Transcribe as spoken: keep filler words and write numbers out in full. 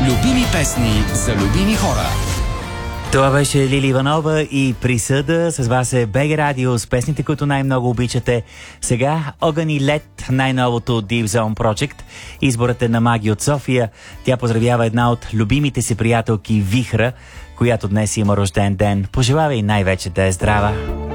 Любими песни за любими хора. Това беше Лили Иванова и Присъда. С вас е БГ Радио с песните, които най-много обичате. Сега Огън и лед, най-новото Deep Zone Project. Изборът е на Маги от София. Тя поздравява една от любимите си приятелки Вихра, която днес има рожден ден. Пожелавай най-вече да е здрава.